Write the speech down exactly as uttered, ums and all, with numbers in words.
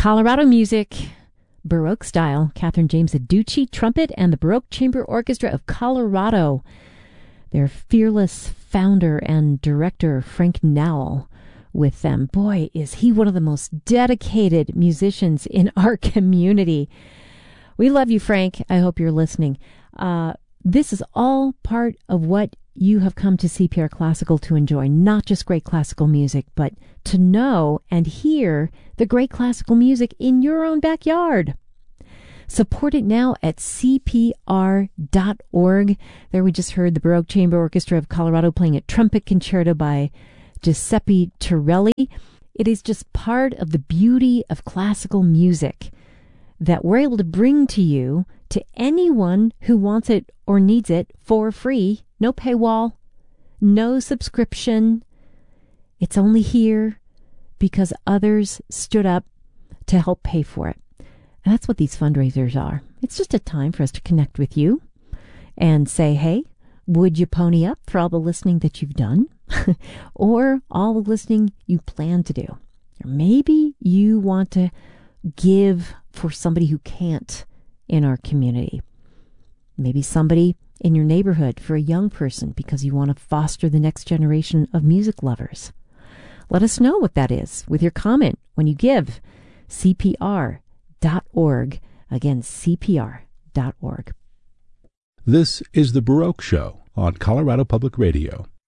Colorado music, Baroque style. Catherine James Aducci, trumpet, and the Baroque Chamber Orchestra of Colorado. Their fearless founder and director, Frank Nowell, with them. Boy, is he one of the most dedicated musicians in our community. We love you, Frank. I hope you're listening. Uh, this is all part of what you have come to C P R Classical to enjoy. Not just great classical music, but to know and hear the great classical music in your own backyard. Support it now at C P R dot org. There we just heard the Baroque Chamber Orchestra of Colorado playing a trumpet concerto by Giuseppe Torelli. It is just part of the beauty of classical music that we're able to bring to you, to anyone who wants it or needs it, for free. No paywall, no subscription. It's only here because others stood up to help pay for it. And that's what these fundraisers are. It's just a time for us to connect with you and say, hey, would you pony up for all the listening that you've done or all the listening you plan to do? Or maybe you want to give for somebody who can't in our community. Maybe somebody in your neighborhood, for a young person, because you want to foster the next generation of music lovers. Let us know what that is with your comment when you give. C P R dot org. Again, C P R dot org. This is The Baroque Show on Colorado Public Radio.